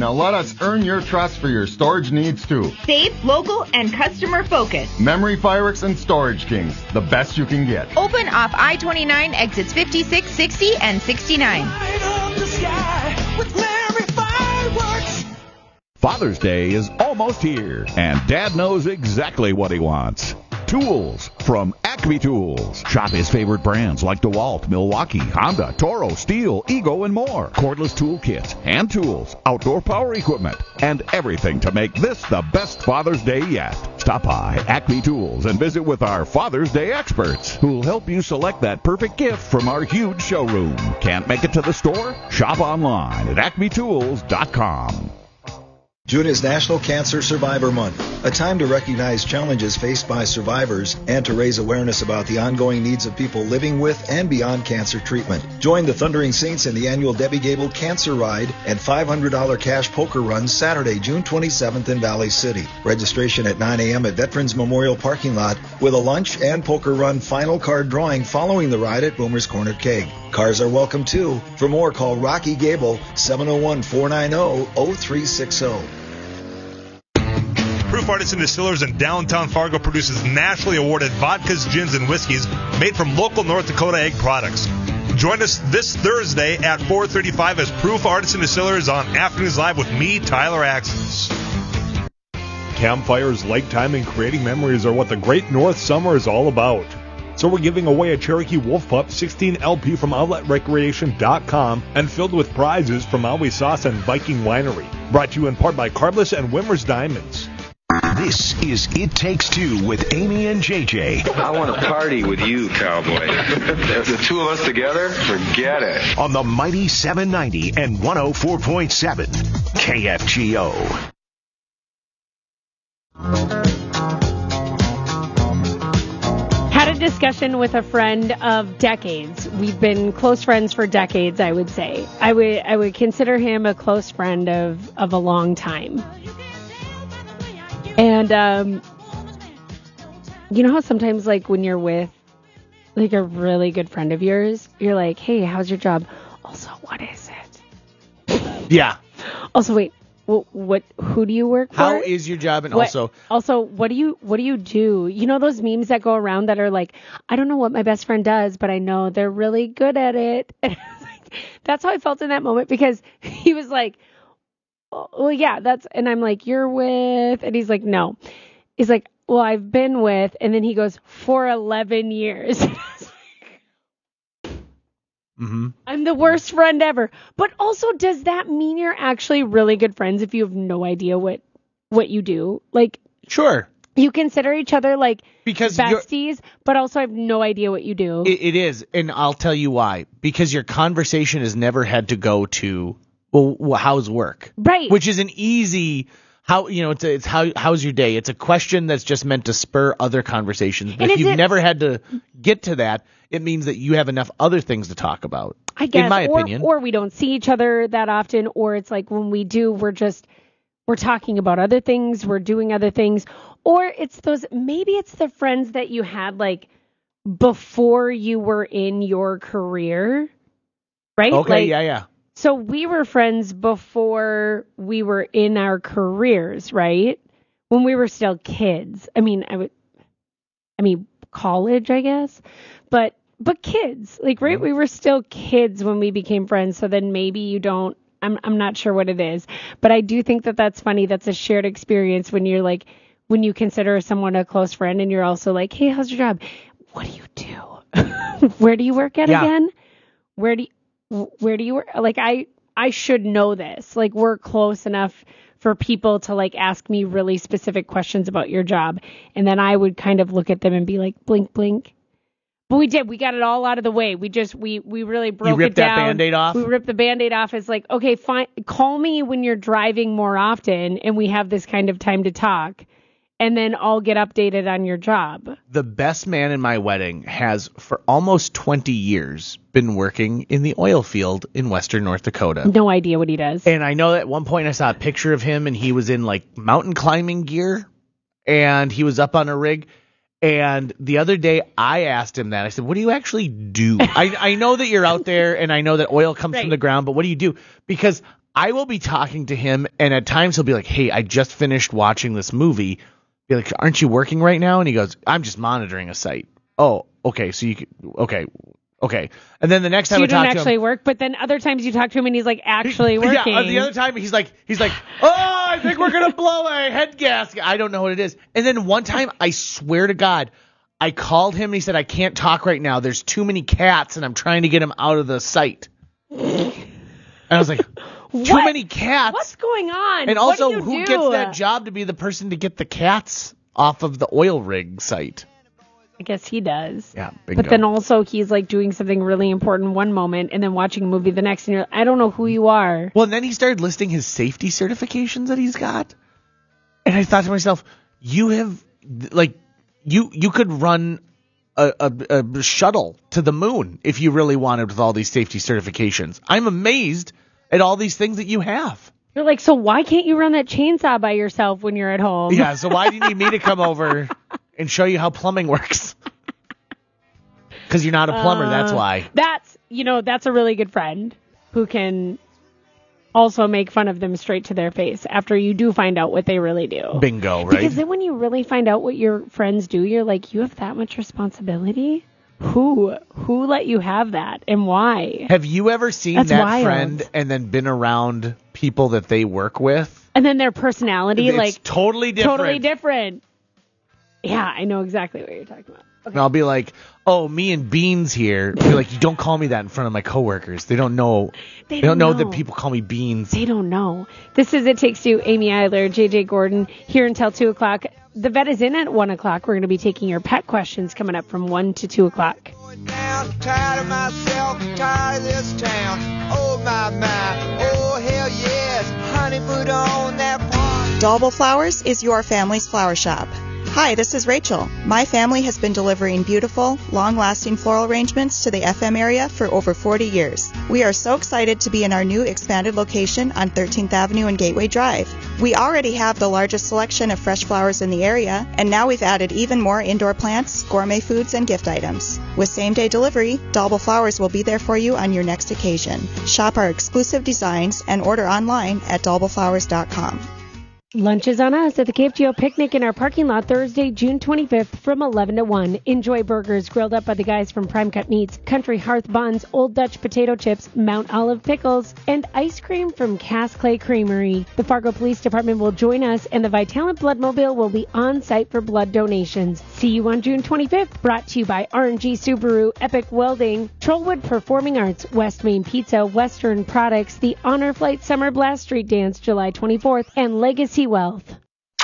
Now let us earn your trust for your storage needs too. Safe, local, and customer focused. Memory Fireworks and Storage Kings, the best you can get. Open off I-29 exits 56, 60, and 69. Light up the sky with Memory Fireworks. Father's Day is almost here, and Dad knows exactly what he wants. Tools from Acme Tools. Shop his favorite brands like DeWalt, Milwaukee, Honda, Toro, Steel, Ego, and more. Cordless tool kits, hand tools, outdoor power equipment, and everything to make this the best Father's Day yet. Stop by Acme Tools and visit with our Father's Day experts who'll help you select that perfect gift from our huge showroom. Can't make it to the store? Shop online at acmetools.com. June is National Cancer Survivor Month, a time to recognize challenges faced by survivors and to raise awareness about the ongoing needs of people living with and beyond cancer treatment. Join the Thundering Saints in the annual Debbie Gable Cancer Ride and $500 cash poker run Saturday, June 27th in Valley City. Registration at 9 a.m. at Veterans Memorial Parking Lot with a lunch and poker run final card drawing following the ride at Boomer's Corner Keg. Cars are welcome too. For more, call Rocky Gable 701-490-0360. Proof Artisan Distillers in downtown Fargo produces nationally awarded vodkas, gins, and whiskeys made from local North Dakota egg products. Join us this Thursday at 4:35 as Proof Artisan Distillers on Afternoons Live with me, Tyler Axons. Campfires, lake time, and creating memories are what the Great North Summer is all about. So we're giving away a Cherokee Wolf Pup 16 LP from OutletRecreation.com and filled with prizes from Always Sauce and Viking Winery. Brought to you in part by Carbless and Wimmer's Diamonds. This is It Takes Two with Amy and JJ. I want to party with you, cowboy. The two of us together? Forget it. On the mighty 790 and 104.7 KFGO. Had a discussion with a friend of decades. We've been close friends for decades, I would say. I would consider him a close friend of a long time. And, you know how sometimes, like, when you're with, like, a really good friend of yours, you're like, hey, how's your job? Also, what is it? Yeah. Also, wait, who do you work for? How is your job? And also, what do you do? You know those memes that go around that are like, I don't know what my best friend does, but I know they're really good at it. And that's how I felt in that moment, because he was like, well, yeah, and I'm like, you're with, and he's like, no. He's like, well, I've been with, and then he goes, for 11 years. Mm-hmm. I'm the worst friend ever. But also, does that mean you're actually really good friends if you have no idea what you do? Like, sure. You consider each other like because besties, but also I have no idea what you do. It is, and I'll tell you why. Because your conversation has never had to go to, well, how's work? Right. Which is an easy, it's how's your day? It's a question that's just meant to spur other conversations. But if you've never had to get to that, it means that you have enough other things to talk about. I guess, in my opinion. Or we don't see each other that often, or it's like when we do, we're talking about other things, we're doing other things, or maybe it's the friends that you had like before you were in your career, right? Okay, yeah. So we were friends before we were in our careers, right? When we were still kids. I mean, college, I guess, but kids, like, right? We were still kids when we became friends. So then maybe you don't, I'm not sure what it is, but I do think that that's funny. That's a shared experience when you're like, when you consider someone a close friend and you're also like, hey, how's your job? What do you do? Where do you work at again? Where do you work? Like, I should know this. Like, we're close enough for people to like ask me really specific questions about your job. And then I would kind of look at them and be like, blink, blink. But we did. We got it all out of the way. We really broke it down. You ripped that Band-Aid off? We ripped the Band-Aid off. It's like, okay, fine. Call me when you're driving more often and we have this kind of time to talk. And then I'll get updated on your job. The best man in my wedding has, for almost 20 years, been working in the oil field in western North Dakota. No idea what he does. And I know that at one point I saw a picture of him, and he was in, like, mountain climbing gear, and he was up on a rig. And the other day I asked him that. I said, what do you actually do? I know that you're out there, and I know that oil comes from the ground, but what do you do? Because I will be talking to him, and at times he'll be like, hey, I just finished watching this movie. Be like, aren't you working right now? And he goes, I'm just monitoring a site. Oh, okay. So you could, okay. And then the next time so I talk to him, you don't actually work, but then other times you talk to him and he's like actually working. Yeah, the other time he's like, oh, I think we're gonna blow a head gasket. I don't know what it is. And then one time, I swear to God, I called him and he said, I can't talk right now. There's too many cats and I'm trying to get them out of the site. And I was like, too many cats? What's going on? And also, what do who gets that job to be the person to get the cats off of the oil rig site? I guess he does. Yeah, bingo. But then also he's like doing something really important one moment and then watching a movie the next, and you're like, I don't know who you are. Well, and then he started listing his safety certifications that he's got. And I thought to myself, you have, like, you could run a shuttle to the moon if you really wanted with all these safety certifications. I'm amazed at all these things that you have. You're like, so why can't you run that chainsaw by yourself when you're at home? Yeah, so why do you need me to come over and show you how plumbing works? Because you're not a plumber, that's why. That's a really good friend who can also make fun of them straight to their face after you do find out what they really do. Bingo, right? Because then when you really find out what your friends do, you're like, you have that much responsibility? Who let you have that and why? Have you ever seen That's that wild. friend and then been around people that they work with? And then their personality, it's like, totally different. Yeah, I know exactly what you're talking about. Okay. And I'll be like, oh, me and Beans here. I'll be like, you don't call me that in front of my coworkers. They don't know. They don't know that people call me Beans. They don't know. This is It Takes Two. Amy Eiler, JJ Gordon, here until 2 o'clock. The vet is in at 1 o'clock. We're going to be taking your pet questions coming up from 1 to 2 o'clock. Tired of myself, tired of this town. Oh my, oh hell yes. Honey, put on that party. Dalbel Flowers is your family's flower shop. Hi, this is Rachel. My family has been delivering beautiful, long-lasting floral arrangements to the FM area for over 40 years. We are so excited to be in our new expanded location on 13th Avenue and Gateway Drive. We already have the largest selection of fresh flowers in the area, and now we've added even more indoor plants, gourmet foods, and gift items. With same-day delivery, Dalbel Flowers will be there for you on your next occasion. Shop our exclusive designs and order online at dalbelflowers.com. Lunch is on us at the KFGO Picnic in our parking lot Thursday, June 25th from 11 to 1. Enjoy burgers grilled up by the guys from Prime Cut Meats, Country Hearth Buns, Old Dutch Potato Chips, Mount Olive Pickles, and ice cream from Cass Clay Creamery. The Fargo Police Department will join us, and the Vitalant Bloodmobile will be on site for blood donations. See you on June 25th. Brought to you by RNG Subaru, Epic Welding, Trollwood Performing Arts, West Main Pizza, Western Products, the Honor Flight Summer Blast Street Dance July 24th, and Legacy Wealth.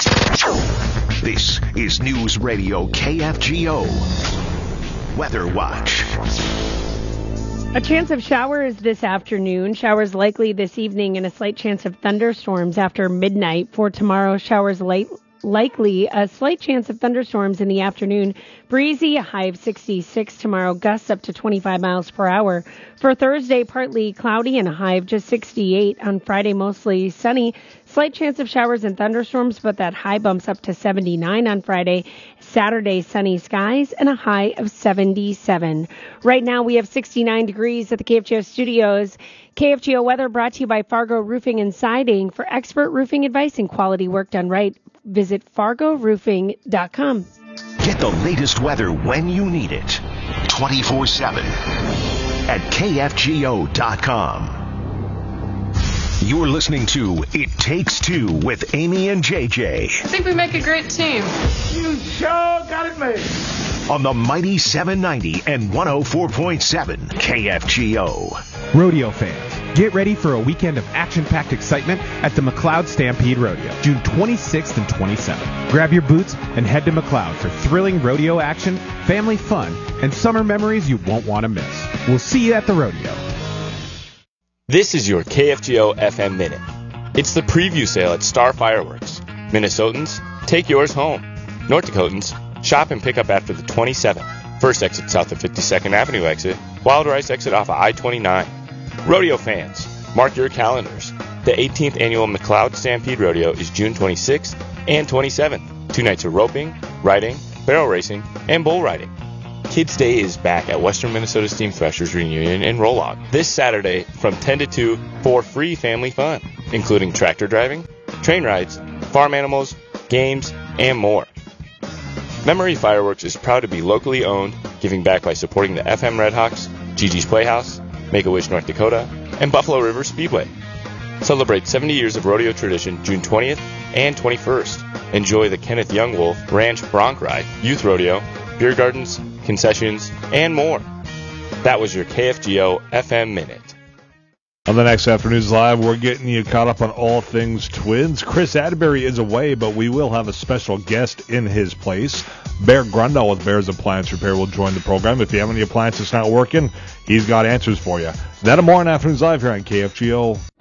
This is News Radio KFGO Weather Watch. A chance of showers this afternoon, showers likely this evening, and a slight chance of thunderstorms after midnight. For tomorrow, showers likely, a slight chance of thunderstorms in the afternoon. Breezy, a high of 66 tomorrow, gusts up to 25 miles per hour. For Thursday, partly cloudy and a high of just 68. On Friday, mostly sunny. Slight chance of showers and thunderstorms, but that high bumps up to 79 on Friday. Saturday, sunny skies and a high of 77. Right now, we have 69 degrees at the KFGO studios. KFGO weather brought to you by Fargo Roofing and Siding. For expert roofing advice and quality work done right, visit fargoroofing.com. Get the latest weather when you need it. 24/7 at KFGO.com. You're listening to It Takes Two with Amy and JJ. I think we make a great team. You sure got it made. On the mighty 790 and 104.7 KFGO. Rodeo fans, get ready for a weekend of action-packed excitement at the McLeod Stampede Rodeo, June 26th and 27th. Grab your boots and head to McLeod for thrilling rodeo action, family fun, and summer memories you won't want to miss. We'll see you at the rodeo. This is your KFGO FM Minute. It's the preview sale at Star Fireworks. Minnesotans, take yours home. North Dakotans, shop and pick up after the 27th. First exit south of 52nd Avenue exit, Wild Rice exit off of I-29. Rodeo fans, mark your calendars. The 18th annual McLeod Stampede Rodeo is June 26th and 27th. 2 nights of roping, riding, barrel racing, and bull riding. Kids Day is back at Western Minnesota Steam Threshers Reunion in Rollock this Saturday from 10 to 2 for free family fun, including tractor driving, train rides, farm animals, games, and more. Memory Fireworks is proud to be locally owned, giving back by supporting the FM Redhawks, Gigi's Playhouse, Make-A-Wish North Dakota, and Buffalo River Speedway. Celebrate 70 years of rodeo tradition June 20th and 21st. Enjoy the Kenneth Young Wolf Ranch Bronc Ride, Youth Rodeo, beer gardens, concessions, and more. That was your KFGO FM Minute. On the next Afternoons Live, we're getting you caught up on all things Twins. Chris Atterbury is away, but we will have a special guest in his place. Bear Grundle with Bear's Appliance Repair will join the program. If you have any appliances not working, he's got answers for you. That and more on Afternoons Live here on KFGO.